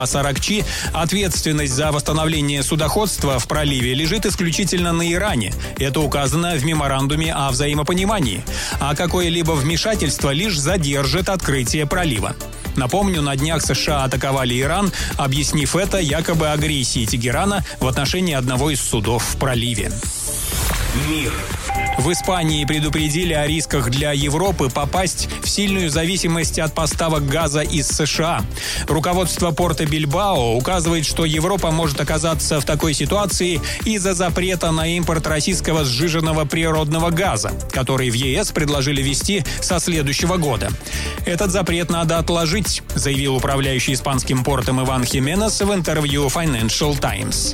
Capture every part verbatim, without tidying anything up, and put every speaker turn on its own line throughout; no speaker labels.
Саракчи, ответственность за восстановление судоходства в проливе лежит исключительно на Иране. Это указано в меморандуме о взаимопонимании. А какое-либо вмешательство лишь задержит открытие пролива. Напомню, на днях США атаковали Иран, объяснив это якобы агрессией Тегерана в отношении одного из судов в проливе.
Мир.
В Испании предупредили о рисках для Европы попасть в сильную зависимость от поставок газа из США. Руководство порта Бильбао указывает, что Европа может оказаться в такой ситуации из-за запрета на импорт российского сжиженного природного газа, который в ЕС предложили ввести со следующего года. Этот запрет надо отложить, заявил управляющий испанским портом Иван Хименес в интервью Financial Times.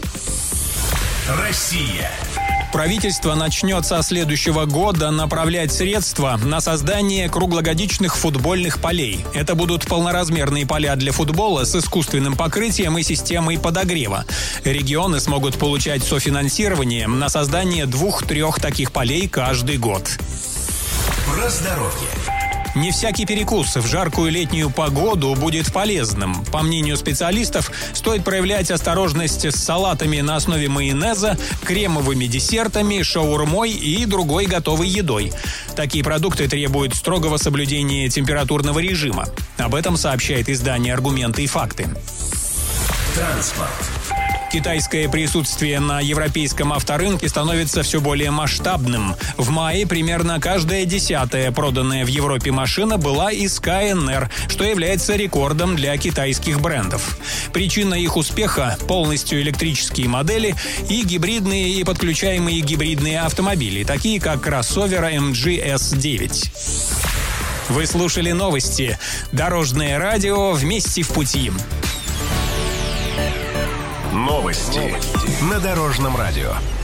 Россия.
Правительство начнет со следующего года направлять средства на создание круглогодичных футбольных полей. Это будут полноразмерные поля для футбола с искусственным покрытием и системой подогрева. Регионы смогут получать софинансирование на создание двух-трех таких полей каждый год.
Про здоровье.
Не всякий перекус в жаркую летнюю погоду будет полезным. По мнению специалистов, стоит проявлять осторожность с салатами на основе майонеза, кремовыми десертами, шаурмой и другой готовой едой. Такие продукты требуют строгого соблюдения температурного режима. Об этом сообщает издание «Аргументы и факты».
Транспорт.
Китайское присутствие на европейском авторынке становится все более масштабным. В мае примерно каждая десятая проданная в Европе машина была из ка эн эр, что является рекордом для китайских брендов. Причина их успеха – полностью электрические модели и гибридные и подключаемые гибридные автомобили, такие как кроссовер эм джи эс девять. Вы слушали новости. Дорожное радио «Вместе в пути».
Новости на Дорожном радио.